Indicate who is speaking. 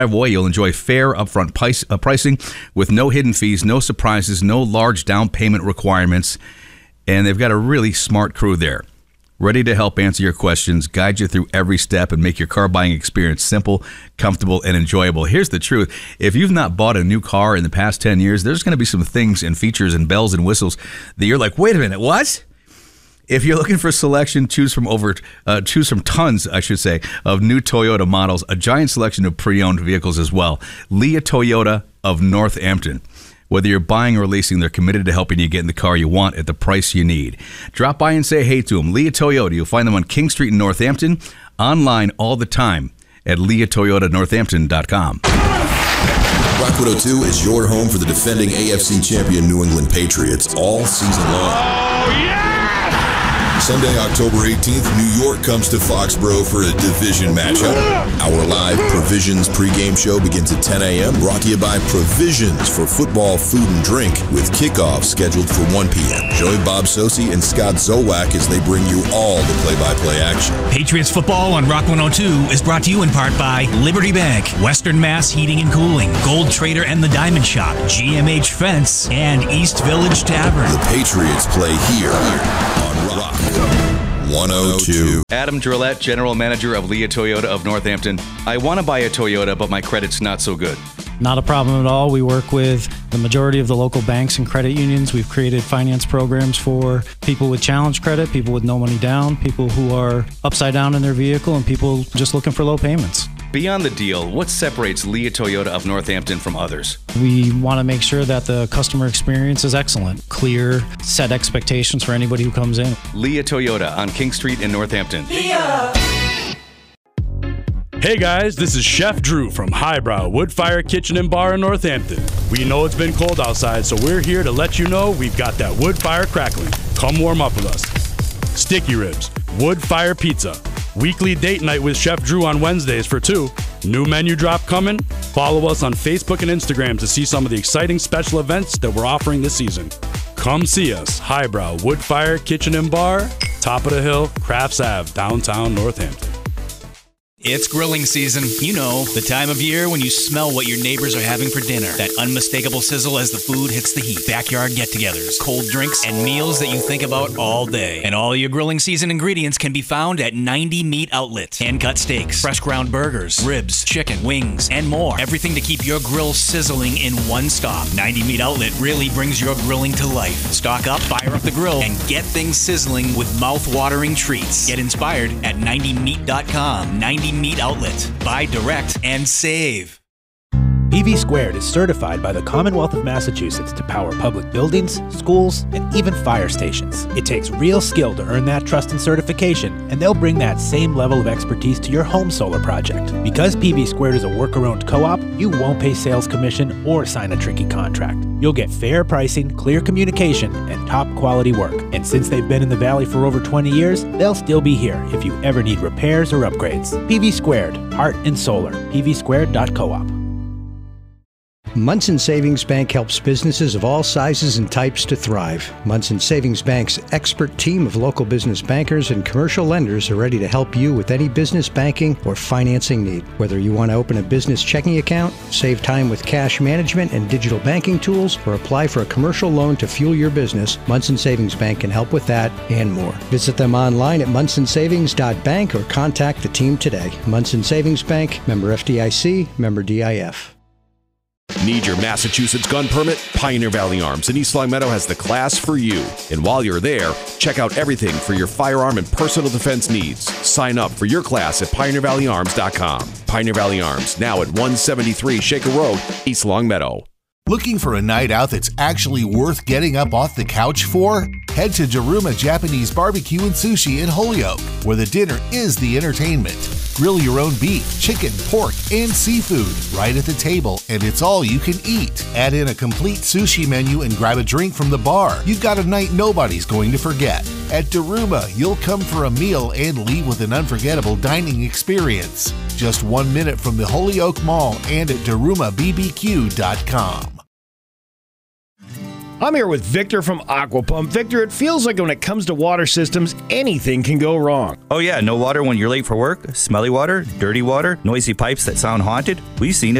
Speaker 1: Away, you'll enjoy fair upfront pricing with no hidden fees, no surprises, no large down payment requirements, and they've got a really smart crew there, ready to help answer your questions, guide you through every step, and make your car buying experience simple, comfortable, and enjoyable. Here's the truth. If you've not bought a new car in the past 10 years, there's going to be some things and features and bells and whistles that you're like, wait a minute, what? If you're looking for selection, choose from tons, of new Toyota models, a giant selection of pre-owned vehicles as well. Leah Toyota of Northampton. Whether you're buying or leasing, they're committed to helping you get in the car you want at the price you need. Drop by and say hey to them. Leah Toyota. You'll find them on King Street in Northampton, online all the time at leahtoyotanorthampton.com.
Speaker 2: Rock 102 is your home for the defending AFC champion New England Patriots all season long. Oh, yeah! Sunday, October 18th, New York comes to Foxborough for a division matchup. Our live Provisions pregame show begins at 10 a.m. Brought to you by Provisions for football, food, and drink, with kickoff scheduled for 1 p.m. Join Bob Sosi and Scott Zolak as they bring you all the play-by-play action.
Speaker 3: Patriots football on Rock 102 is brought to you in part by Liberty Bank, Western Mass Heating and Cooling, Gold Trader and the Diamond Shop, GMH Fence, and East Village Tavern.
Speaker 2: The Patriots play here on Rock 102.
Speaker 1: Adam Drillette, General Manager of Leah Toyota of Northampton. I want to buy a Toyota, but my credit's not so good.
Speaker 4: Not a problem at all. We work with the majority of the local banks and credit unions. We've created finance programs for people with challenge credit, people with no money down, people who are upside down in their vehicle, and people just looking for low payments.
Speaker 1: Beyond the deal, what separates Leah Toyota of Northampton from others?
Speaker 4: We want to make sure that the customer experience is excellent, clear, set expectations for anybody who comes in.
Speaker 1: Leah Toyota on King Street in Northampton.
Speaker 5: Leah!
Speaker 6: Hey guys, this is Chef Drew from Highbrow Wood Fire Kitchen and Bar in Northampton. We know it's been cold outside, so we're here to let you know we've got that wood fire crackling. Come warm up with us. Sticky ribs, wood fire pizza, weekly date night with Chef Drew on Wednesdays for 2. New menu drop coming? Follow us on Facebook and Instagram to see some of the exciting special events that we're offering this season. Come see us, Highbrow Wood Fire Kitchen and Bar, top of the hill, Crafts Ave, downtown Northampton.
Speaker 3: It's grilling season. You know, the time of year when you smell what your neighbors are having for dinner. That unmistakable sizzle as the food hits the heat. Backyard get-togethers, cold drinks, and meals that you think about all day. And all your grilling season ingredients can be found at 90 Meat Outlet. Hand-cut steaks, fresh ground burgers, ribs, chicken, wings, and more. Everything to keep your grill sizzling in one stop. 90 Meat Outlet really brings your grilling to life. Stock up, fire up the grill, and get things sizzling with mouth-watering treats. Get inspired at 90meat.com. 90 Meat Outlet. Buy direct and save.
Speaker 7: PV Squared is certified by the Commonwealth of Massachusetts to power public buildings, schools, and even fire stations. It takes real skill to earn that trust and certification, and they'll bring that same level of expertise to your home solar project. Because PV Squared is a worker-owned co-op, you won't pay sales commission or sign a tricky contract. You'll get fair pricing, clear communication, and top quality work. And since they've been in the Valley for over 20 years, they'll still be here if you ever need repairs or upgrades. PV Squared, heart and solar. pvsquared.coop.
Speaker 8: Munson Savings Bank helps businesses of all sizes and types to thrive. Munson Savings Bank's expert team of local business bankers and commercial lenders are ready to help you with any business banking or financing need. Whether you want to open a business checking account, save time with cash management and digital banking tools, or apply for a commercial loan to fuel your business, Munson Savings Bank can help with that and more. Visit them online at munsonsavings.bank or contact the team today. Munson Savings Bank, member FDIC, member DIF.
Speaker 9: Need your Massachusetts gun permit? Pioneer Valley Arms in East Longmeadow has the class for you. And while you're there, check out everything for your firearm and personal defense needs. Sign up for your class at pioneervalleyarms.com. Pioneer Valley Arms, now at 173 Shaker Road, East Longmeadow.
Speaker 10: Looking for a night out that's actually worth getting up off the couch for? Head to Daruma Japanese Barbecue and Sushi in Holyoke, where the dinner is the entertainment. Grill your own beef, chicken, pork, and seafood right at the table, and it's all you can eat. Add in a complete sushi menu and grab a drink from the bar. You've got a night nobody's going to forget. At Daruma, you'll come for a meal and leave with an unforgettable dining experience. Just 1 minute from the Holyoke Mall and at darumabbq.com.
Speaker 5: I'm here with Victor from Aquapump. Victor, it feels like when it comes to water systems, anything can go wrong.
Speaker 11: Oh yeah, no water when you're late for work, smelly water, dirty water, noisy pipes that sound haunted. We've seen it.